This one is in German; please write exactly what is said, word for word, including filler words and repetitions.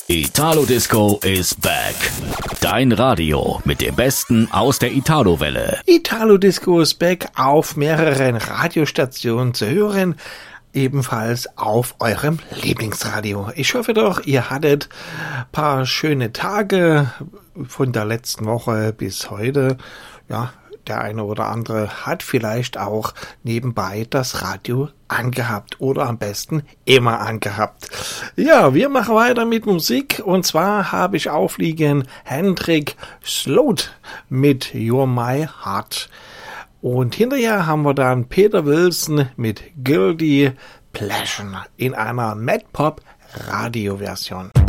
Italo Disco is back. Dein Radio mit dem Besten aus der Italo-Welle. Italo Disco is back auf mehreren Radiostationen zu hören. Ebenfalls auf eurem Lieblingsradio. Ich hoffe doch, ihr hattet paar schöne Tage von der letzten Woche bis heute. Ja, der eine oder andere hat vielleicht auch nebenbei das Radio angehabt oder am besten immer angehabt. Ja, wir machen weiter mit Musik und zwar habe ich aufliegen Hendrik Sloat mit You're My Heart. Und hinterher haben wir dann Peter Wilson mit Guilty Pleasure in einer Mad Pop Radio Version.